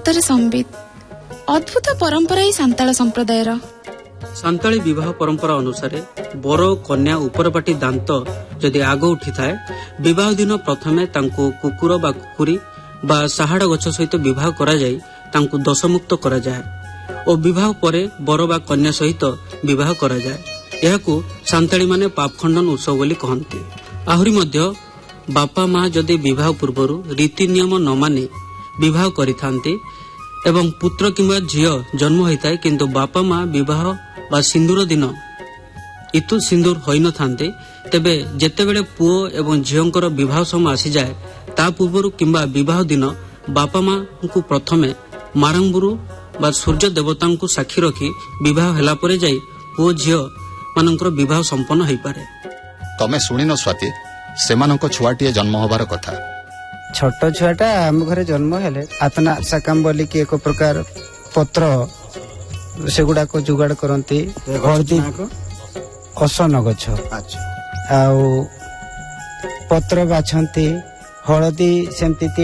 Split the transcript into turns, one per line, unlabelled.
ସତରେ ସମ୍ବିତ ଅଦ୍ଭୁତ ପରମ୍ପରା ଏହି ସାନ୍ତାଳ ସମ୍ପ୍ରଦାୟର।
ସାନ୍ତାଳୀ ବିବାହ ପରମ୍ପରା ଅନୁସାରେ ବର କନ୍ୟା ଉପରପାଟି ଦାନ୍ତ ଯଦି ଆଗ ଉଠିଥାଏ, ବିବାହ ଦିନ ପ୍ରଥମେ ତାଙ୍କୁ କୁକୁର ବା କୁକୁରୀ ବା ସାହାଡ଼ ଗଛ ସହିତ ବିବାହ କରାଯାଇ ତାଙ୍କୁ ଦୋଷମୁକ୍ତ କରାଯାଏ ଓ ବିବାହ ପରେ ବର ବା କନ୍ୟା ସହିତ ବିବାହ କରାଯାଏ। ଏହାକୁ ସାନ୍ତାଳୀମାନେ ପାପ ଖଣ୍ଡନ ଉତ୍ସବ ବୋଲି କହନ୍ତି। ଆହୁରି ମଧ୍ୟ ବାପା ମା ଯଦି ବିବାହ ପୂର୍ବରୁ ରୀତି ନିୟମ ନ ମାନି ବିବାହ କରିଥାନ୍ତି ଏବଂ ପୁତ୍ର କିମ୍ବା ଝିଅ ଜନ୍ମ ହୋଇଥାଏ, କିନ୍ତୁ ବାପା ମା ବିବାହ ବା ସିନ୍ଦୁର ଦିନ ଇତୁ ସିନ୍ଦୁର ହୋଇନଥାନ୍ତି, ତେବେ ଯେତେବେଳେ ପୁଅ ଏବଂ ଝିଅଙ୍କର ବିବାହ ସମୟ ଆସିଯାଏ, ତା ପୂର୍ବରୁ କିମ୍ବା ବିବାହ ଦିନ ବାପା ମାଙ୍କୁ ପ୍ରଥମେ ମାରାଙ୍ଗୁରୁ ବା ସୂର୍ଯ୍ୟ ଦେବତାଙ୍କୁ ସାକ୍ଷୀ ରଖି ବିବାହ ହେଲା ପରେ ଯାଇ ପୁଅ ଝିଅ ମାନଙ୍କର ବିବାହ ସମ୍ପନ୍ନ ହୋଇପାରେ।
ତମେ ଶୁଣିନ ସ୍ୱାତି, ସେମାନଙ୍କ ଛୁଆଟିଏ ଜନ୍ମ ହେବାର କଥା।
ଛୋଟ ଛୁଆଟା ଆମ ଘରେ ଜନ୍ମ ହେଲେ ଆତନା ସାକାମ ବୋଲିକି ଏକ ପ୍ରକାର ପତ୍ର ସେଗୁଡାକ ଯୋଗାଡ଼ କରନ୍ତି। ହଳଦୀ ଅସନ ଗଛ ଆଉ ପତ୍ର ବାଛନ୍ତି, ହଳଦୀ ସେମିତି